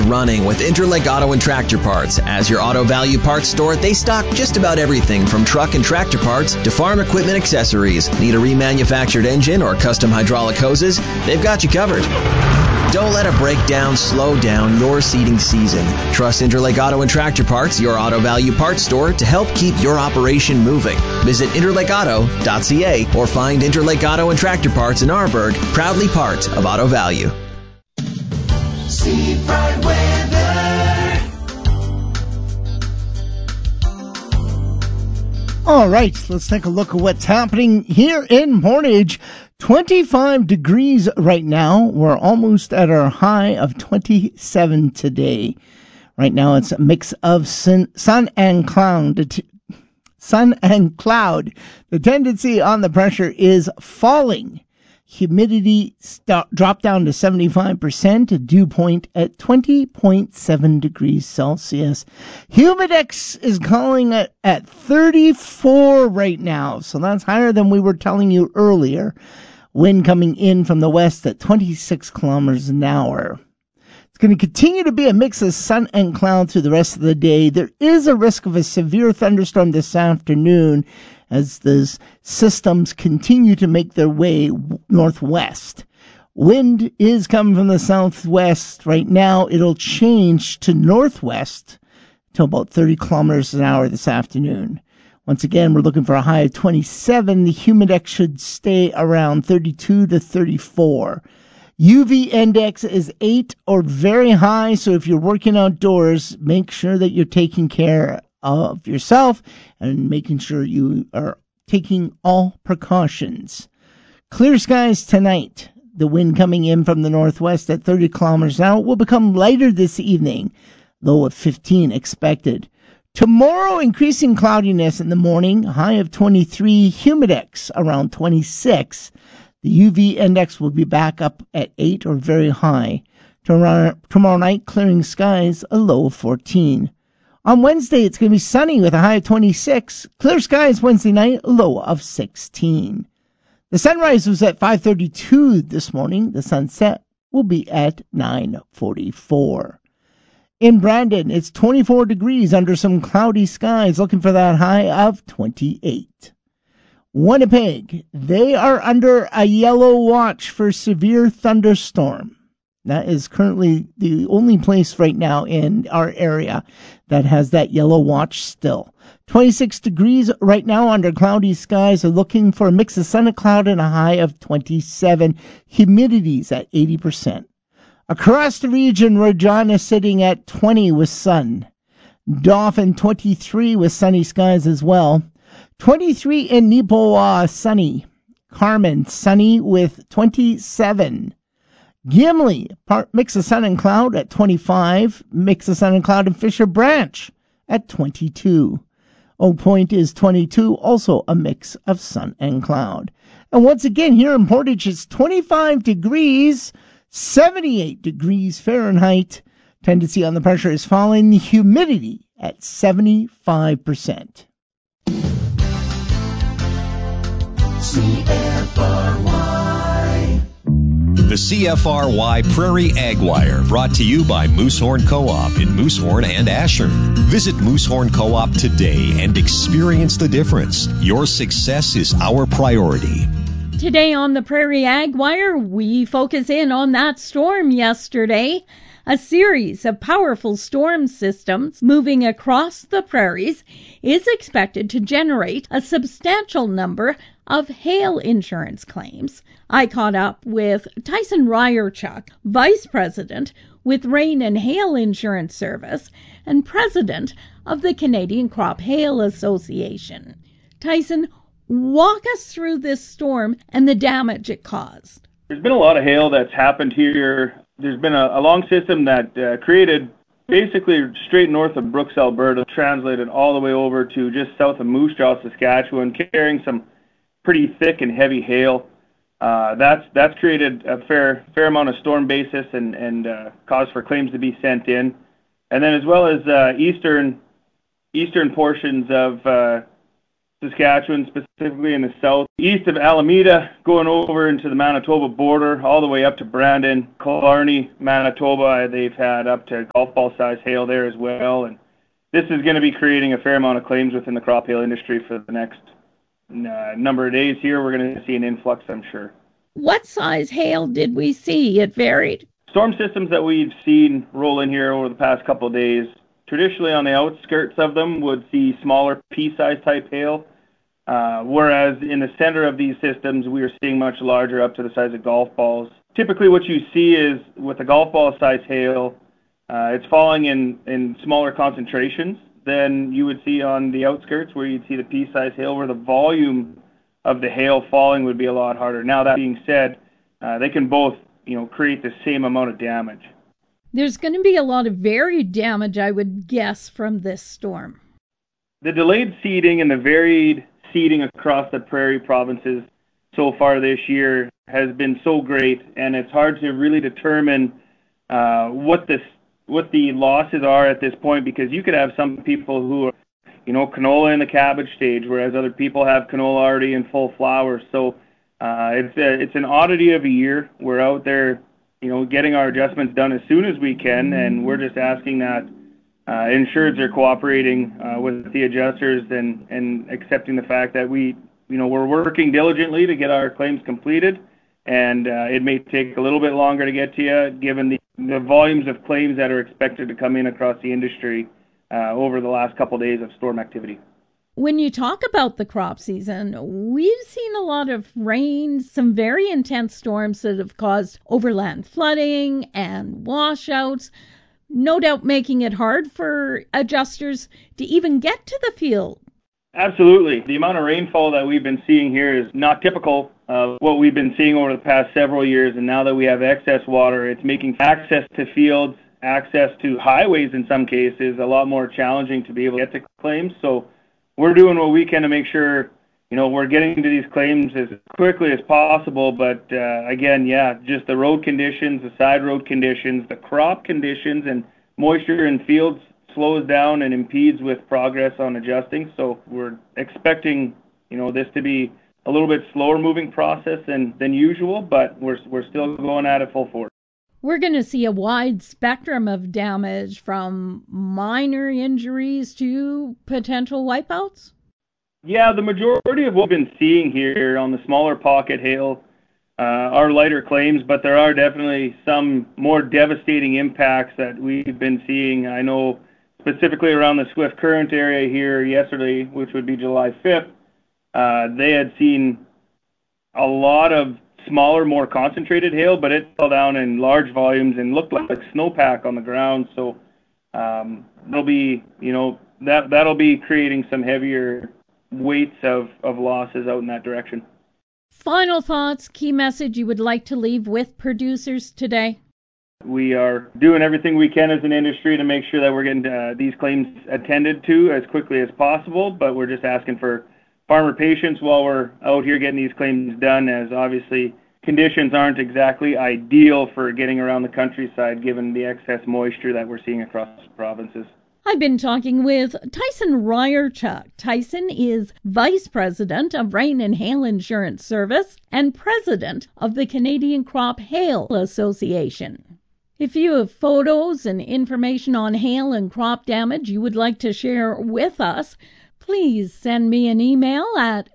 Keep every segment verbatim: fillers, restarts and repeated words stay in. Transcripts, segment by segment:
running with Interlake Auto and Tractor Parts. As your Auto Value Parts store, they stock just about everything from truck and tractor parts to farm equipment accessories. Need a remanufactured engine or custom hydraulic hoses? They've got you covered. Don't let a breakdown slow down your seeding season. Trust Interlake Auto and Tractor Parts, your Auto Value Parts store, to help keep your operation moving. Visit interlake auto dot c a or find Interlake Auto and Tractor Parts in Arborg, proudly part of Auto Value. Seafront weather. All right, let's take a look at what's happening here in Portage. twenty-five degrees right now. We're almost at our high of twenty-seven today. Right now it's a mix of sun, sun and cloud. Sun and cloud. The tendency on the pressure is falling. Humidity st- dropped down to seventy-five percent. Dew point at twenty point seven degrees Celsius. Humidex is calling it at thirty-four right now. So that's higher than we were telling you earlier. Wind coming in from the west at twenty-six kilometers an hour. It's going to continue to be a mix of sun and cloud through the rest of the day. There is a risk of a severe thunderstorm this afternoon as the systems continue to make their way northwest. Wind is coming from the southwest. Right now, it'll change to northwest to about thirty kilometers an hour this afternoon. Once again, we're looking for a high of twenty-seven. The humidex should stay around thirty-two to thirty-four. U V index is eight or very high, so if you're working outdoors, make sure that you're taking care of yourself and making sure you are taking all precautions. Clear skies tonight. The wind coming in from the northwest at thirty kilometers an hour will become lighter this evening, low of fifteen expected. Tomorrow, increasing cloudiness in the morning, high of twenty-three, humidex around twenty-six. The U V index will be back up at eight or very high. Tomorrow, tomorrow night, clearing skies, a low of fourteen. On Wednesday, it's going to be sunny with a high of twenty-six. Clear skies Wednesday night, a low of sixteen. The sunrise was at five thirty-two this morning. The sunset will be at nine forty-four. In Brandon, it's twenty-four degrees under some cloudy skies, looking for that high of twenty-eight. Winnipeg, they are under a yellow watch for severe thunderstorm. That is currently the only place right now in our area that has that yellow watch still. twenty-six degrees right now under cloudy skies. Are looking for a mix of sun and cloud and a high of twenty-seven. Humidity's at eighty percent. Across the region, Regina sitting at twenty with sun. Dauphin twenty-three with sunny skies as well. twenty-three in Neepawa, sunny. Carmen, sunny with twenty-seven. Gimli, part mix of sun and cloud at twenty-five. Mix of sun and cloud in Fisher Branch at twenty-two. Oak Point is twenty-two, also a mix of sun and cloud. And once again, here in Portage, it's twenty-five degrees, seventy-eight degrees Fahrenheit. Tendency on the pressure is falling. The humidity at seventy-five percent. C F R Y. The C F R Y Prairie Ag Wire, brought to you by Moosehorn Co-op in Moosehorn and Asher. Visit Moosehorn Co-op today and experience the difference. Your success is our priority. Today on the Prairie Ag Wire, we focus in on that storm yesterday. A series of powerful storm systems moving across the prairies is expected to generate a substantial number of hail insurance claims. I caught up with Tyson Ryerchuk, Vice President with Rain and Hail Insurance Service and President of the Canadian Crop Hail Association. Tyson, walk us through this storm and the damage it caused. There's been a lot of hail that's happened here. There's been a, a long system that uh, created basically straight north of Brooks, Alberta, translated all the way over to just south of Moose Jaw, Saskatchewan, carrying some pretty thick and heavy hail. Uh, that's that's created a fair fair amount of storm basis and and uh, cause for claims to be sent in, and then as well as uh, eastern eastern portions of uh, Saskatchewan, specifically in the south, east of Alameda, going over into the Manitoba border, all the way up to Brandon, Killarney, Manitoba. They've had up to golf ball size hail there as well, and this is going to be creating a fair amount of claims within the crop hail industry for the next uh, number of days here. We're going to see an influx, I'm sure. What size hail did we see? It varied. Storm systems that we've seen roll in here over the past couple of days, traditionally on the outskirts of them would see smaller pea-size type hail, uh, whereas in the center of these systems we are seeing much larger, up to the size of golf balls. Typically what you see is with the golf ball size hail, uh, it's falling in, in smaller concentrations than you would see on the outskirts where you'd see the pea-size hail, where the volume of the hail falling would be a lot harder. Now, that being said, uh, they can both, you know, create the same amount of damage. There's going to be a lot of varied damage, I would guess, from this storm. The delayed seeding and the varied seeding across the prairie provinces so far this year has been so great, and it's hard to really determine uh, what this what the losses are at this point, because you could have some people who are, you know, canola in the cabbage stage, whereas other people have canola already in full flower. So uh, it's a, it's an oddity of a year. We're out there, you know, getting our adjustments done as soon as we can, and we're just asking that uh, insureds are cooperating uh, with the adjusters and, and accepting the fact that we, you know, we're working diligently to get our claims completed, and uh, it may take a little bit longer to get to you given the, the volumes of claims that are expected to come in across the industry uh, over the last couple of days of storm activity. When you talk about the crop season, we've seen a lot of rain, some very intense storms that have caused overland flooding and washouts, no doubt making it hard for adjusters to even get to the field. Absolutely. The amount of rainfall that we've been seeing here is not typical of what we've been seeing over the past several years, and now that we have excess water, it's making access to fields, access to highways in some cases, a lot more challenging to be able to get to claims. So we're doing what we can to make sure, you know, we're getting to these claims as quickly as possible. But uh, again, yeah, just the road conditions, the side road conditions, the crop conditions, and moisture in fields slows down and impedes with progress on adjusting. So we're expecting, you know, this to be a little bit slower moving process than, than usual, but we're we're still going at it full force. We're going to see a wide spectrum of damage, from minor injuries to potential wipeouts? Yeah, the majority of what we've been seeing here on the smaller pocket hail uh, are lighter claims, but there are definitely some more devastating impacts that we've been seeing. I know specifically around the Swift Current area here yesterday, which would be July fifth, uh, they had seen a lot of smaller, more concentrated hail, but it fell down in large volumes and looked like snowpack on the ground. So um, there'll be, you know, that that'll be creating some heavier weights of, of losses out in that direction. Final thoughts, key message you would like to leave with producers today? We are doing everything we can as an industry to make sure that we're getting uh, these claims attended to as quickly as possible, but we're just asking for farmer patience while we're out here getting these claims done, as obviously conditions aren't exactly ideal for getting around the countryside given the excess moisture that we're seeing across provinces. I've been talking with Tyson Ryerchuk. Tyson is Vice President of Rain and Hail Insurance Service and President of the Canadian Crop Hail Association. If you have photos and information on hail and crop damage you would like to share with us, please send me an email at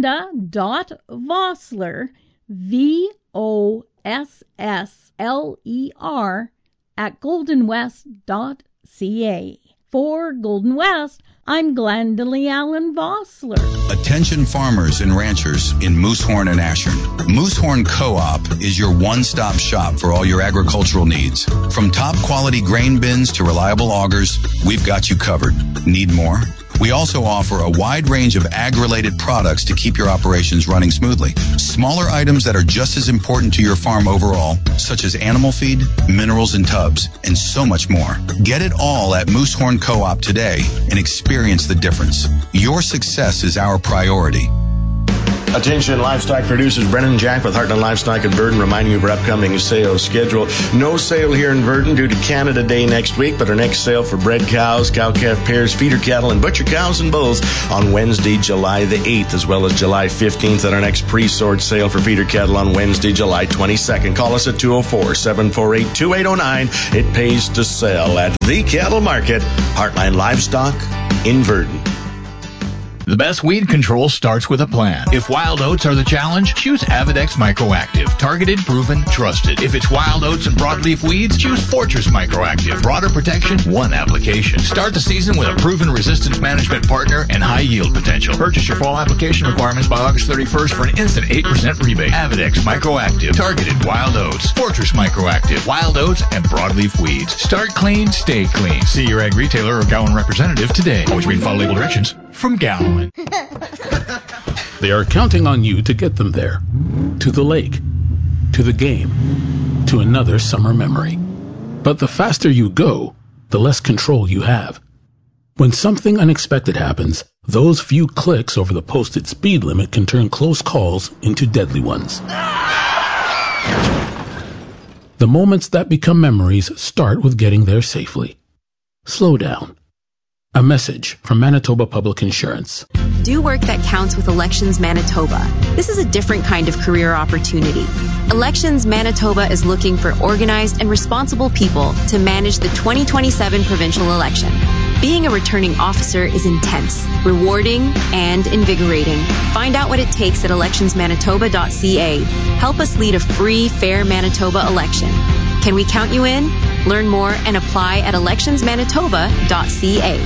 glenda.vossler, V O S S L E R, at goldenwest dot c a. For Golden West, I'm Glenda Lee Allen Vossler. Attention farmers and ranchers in Moosehorn and Ashern. Moosehorn Co-op is your one-stop shop for all your agricultural needs. From top quality grain bins to reliable augers, we've got you covered. Need more? We also offer a wide range of ag-related products to keep your operations running smoothly. Smaller items that are just as important to your farm overall, such as animal feed, minerals and tubs, and so much more. Get it all at Moosehorn Co-op today and experience the difference. Your success is our priority. Attention livestock producers, Brennan Jack with Heartland Livestock in Verdun, reminding you of our upcoming sales schedule. No sale here in Verdun due to Canada Day next week, but our next sale for bred cows, cow-calf pairs, feeder cattle, and butcher cows and bulls on Wednesday, July the eighth, as well as July fifteenth at our next pre-sort sale for feeder cattle on Wednesday, July twenty-second. Call us at two oh four, seven four eight, two eight oh nine. It pays to sell at the Cattle Market, Heartland Livestock in Verdun. The best weed control starts with a plan. If wild oats are the challenge, choose Avidex Microactive. Targeted, proven, trusted. If it's wild oats and broadleaf weeds, choose Fortress Microactive. Broader protection, one application. Start the season with a proven resistance management partner and high yield potential. Purchase your fall application requirements by August thirty-first for an instant eight percent rebate. Avidex Microactive. Targeted wild oats. Fortress Microactive. Wild oats and broadleaf weeds. Start clean, stay clean. See your ag retailer or Gowan representative today. Always read and follow label directions from Gowan. They are counting on you to get them there. To the lake. To the game. To another summer memory. But the faster you go, the less control you have. When something unexpected happens, those few clicks over the posted speed limit can turn close calls into deadly ones. The moments that become memories start with getting there safely. Slow down. A message from Manitoba Public Insurance. Do work that counts with Elections Manitoba. This is a different kind of career opportunity. Elections Manitoba is looking for organized and responsible people to manage the twenty twenty-seven provincial election. Being a returning officer is intense, rewarding, and invigorating. Find out what it takes at elections manitoba dot c a. Help us lead a free, fair Manitoba election. Can we count you in? Learn more and apply at elections manitoba dot c a.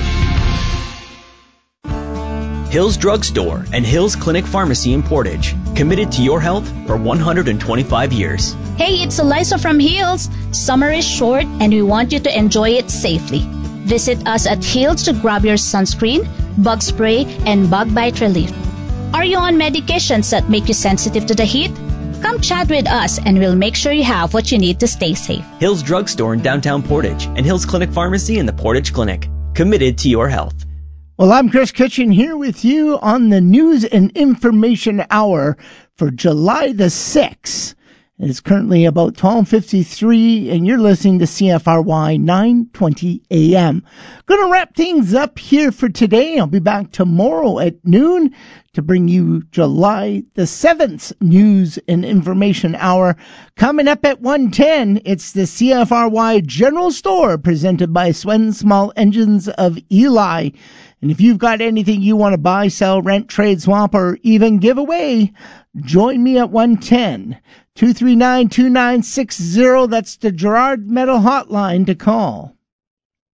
Hills Drug Store and Hills Clinic Pharmacy in Portage. Committed to your health for one hundred twenty-five years. Hey, it's Eliza from Hills. Summer is short and we want you to enjoy it safely. Visit us at Hills to grab your sunscreen, bug spray, and bug bite relief. Are you on medications that make you sensitive to the heat? Come chat with us and we'll make sure you have what you need to stay safe. Hills Drug Store in downtown Portage and Hills Clinic Pharmacy in the Portage Clinic. Committed to your health. Well, I'm Chris Kitchen here with you on the News and Information Hour for July the sixth. It's currently about twelve fifty-three, and you're listening to C F R Y nine twenty A M. Going to wrap things up here for today. I'll be back tomorrow at noon to bring you July the seventh News and Information Hour. Coming up at one ten, it's the C F R Y General Store presented by Swen Small Engines of Eli. And if you've got anything you want to buy, sell, rent, trade, swap, or even give away, join me at one ten, two three nine, two nine six zero. That's the Gerard Metal Hotline to call.